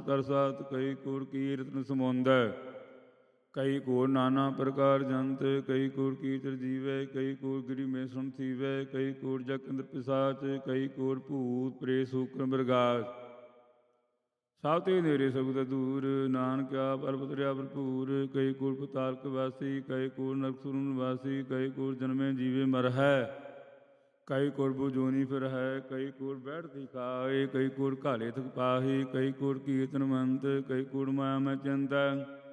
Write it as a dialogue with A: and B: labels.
A: ਕਰ ਸਾਤ, ਕਈ ਕੂੜ ਕੀਰਤਨ ਸਮੁੰਦ। ਕਈ ਕੂੜ ਨਾਨਾ ਪ੍ਰਕਾਰ ਜੰਤ, ਕਈ ਕੂੜ ਕੀਚਰ ਜੀਵੈ, ਕਈ ਕੂੜ ਗਿਰੀ ਮੇਂ ਸੁਣ ਥੀਵੈ, ਕਈ ਕੂੜ ਜਕ ਇੰਦਰ ਪਿਸਾਚ, ਕਈ ਕੂੜ ਭੂਤ ਪ੍ਰੇਤ ਸੂਕਰ ਮ੍ਰਿਗਾਸ। ਸਭ ਤੇ ਨੇਰੇ ਸਗੁਤ ਦੂਰ, ਨਾਨਕਿਆ ਪਰਬਤ ਰਿਆ ਭਰਪੂਰ। ਕਈ ਕੂੜ ਪਤਾਲਕ ਵਾਸੀ, ਕਈ ਕੂੜ ਨਰਕ ਸੁਰ ਨਿਵਾਸੀ, ਕਈ ਕੂੜ ਜਨਮੇ ਜੀਵੇ ਮਰ ਹੈ, ਕਈ ਕੂੜ ਬੁਝੋਨੀ ਫਿਰ ਹੈ, ਕਈ ਕੂੜ ਬੈਠਤੀ ਖਾਏ, ਕਈ ਕੂੜ ਘਾਲੇ ਥਕ ਪਾਹੀ, ਕਈ ਕੂੜ ਕੀਰਤਨ ਮੰਤ, ਕਈ ਕੂੜ ਮਾਇਆ ਮੈਂ ਚਿੰਤੈ,